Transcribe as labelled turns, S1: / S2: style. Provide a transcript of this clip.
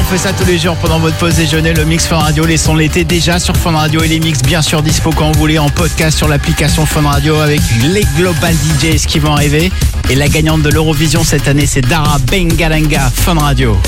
S1: fait ça tous les jours pendant votre pause déjeuner. Le Mix Fun Radio, les sons de l'été déjà sur Fun Radio et les mix bien sûr dispo quand vous voulez en podcast sur l'application Fun Radio avec les Global DJs qui vont arriver. Et la gagnante de l'Eurovision cette année, c'est Dara Bengalanga. Fun Radio.